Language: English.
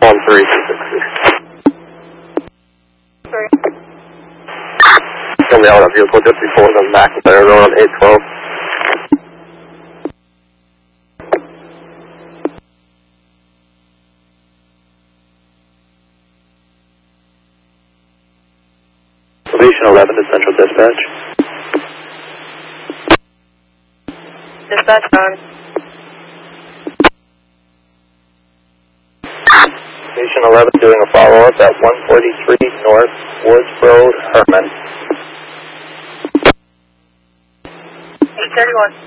1360. Sorry. Somebody out of vehicle just before them back there, they're on 812. Station 11 to Central Dispatch. Dispatch on. Station 11 doing a follow-up at 143 North Woods Road, Herman. 831.